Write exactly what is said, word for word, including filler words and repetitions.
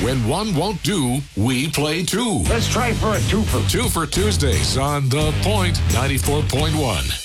When one won't do, we play two. Let's try for a twofer. Two for Tuesdays on The Point ninety-four point one.